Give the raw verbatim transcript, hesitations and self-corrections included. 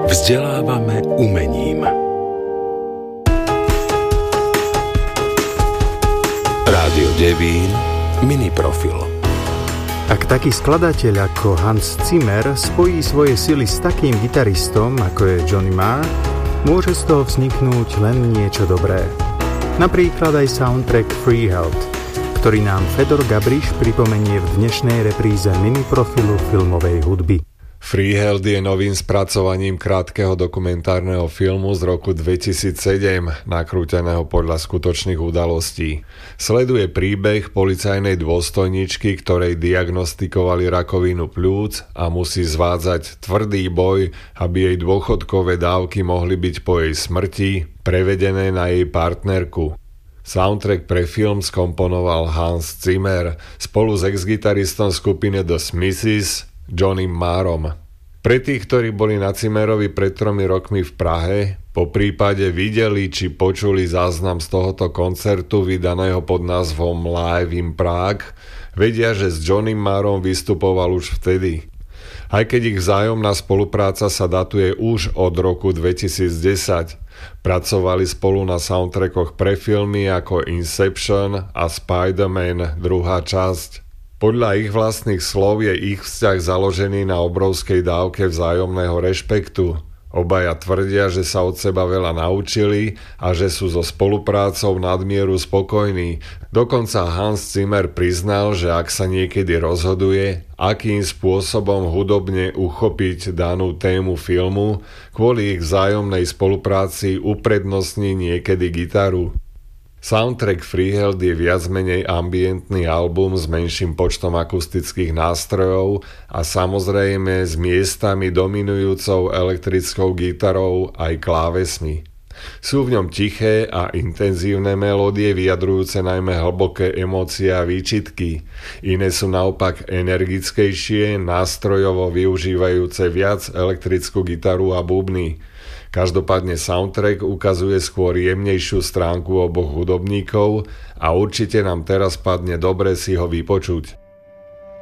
Vzdelávame umením. Rádio Devín mini profil. Ak taký skladateľ ako Hans Zimmer spojí svoje sily s takým gitaristom, ako je Johnny Marr, môže z toho vzniknúť len niečo dobré. Napríklad aj soundtrack Freeheld, ktorý nám Fedor Gabriš pripomenie v dnešnej repríze mini profilu filmovej hudby. Freeheld je novým spracovaním krátkeho dokumentárneho filmu z roku dvetisícsedem, nakrúteného podľa skutočných udalostí. Sleduje príbeh policajnej dôstojničky, ktorej diagnostikovali rakovinu pľúc a musí zvádzať tvrdý boj, aby jej dôchodkové dávky mohli byť po jej smrti prevedené na jej partnerku. Soundtrack pre film skomponoval Hans Zimmer spolu s ex-gitaristom skupiny The Smiths Johnnym Marrom. Pre tých, ktorí boli na Zimmerovi pred tromi rokmi v Prahe, po prípade videli či počuli záznam z tohoto koncertu vydaného pod názvom Live in Prague, vedia, že s Johnnym Marrom vystupoval už vtedy. Aj keď ich vzájomná spolupráca sa datuje už od roku dvetisícdesať, pracovali spolu na soundtrackoch pre filmy ako Inception a Spider-Man druhá časť. Podľa ich vlastných slov je ich vzťah založený na obrovskej dávke vzájomného rešpektu. Obaja tvrdia, že sa od seba veľa naučili a že sú so spoluprácou nadmieru spokojní. Dokonca Hans Zimmer priznal, že ak sa niekedy rozhoduje, akým spôsobom hudobne uchopiť danú tému filmu, kvôli ich vzájomnej spolupráci uprednostní niekedy gitaru. Soundtrack Freeheld je viac menej ambientný album s menším počtom akustických nástrojov a samozrejme s miestami dominujúcou elektrickou gitarou aj klávesmi. Sú v ňom tiché a intenzívne melódie vyjadrujúce najmä hlboké emócie a výčitky. Iné sú naopak energickejšie, nástrojovo využívajúce viac elektrickú gitaru a bubny. Každopádne soundtrack ukazuje skôr jemnejšiu stránku oboch hudobníkov a určite nám teraz padne dobre si ho vypočuť.